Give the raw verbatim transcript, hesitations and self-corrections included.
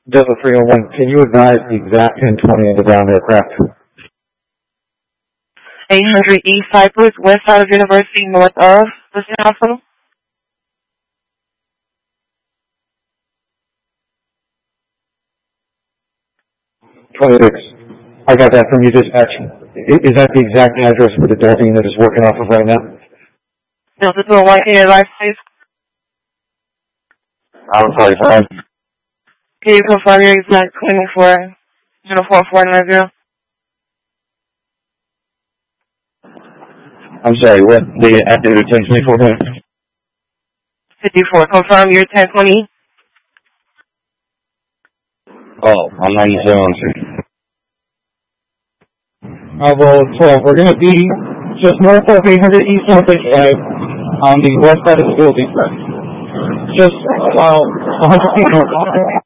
Delta three oh one, can you advise the exact ten twenty of the ground aircraft? eight hundred East Cypress, west side of University, north of Listening Hospital. twenty-six. I got that from you dispatch. Is that the exact address for the Delta unit is working off of right now? Delta two oh one, can you advise, please? I'm sorry, fine. Can you confirm your exact claim for Uniform four nine zero? I'm sorry, what? The active ten twenty-four point? fifty-four, confirm your ten twenty. Oh, I'm ninety-seven, sir. Bravo twelve, we're going to be just north of eight hundred East Norfolk Drive on the west side of the building. Just about one hundred feet north.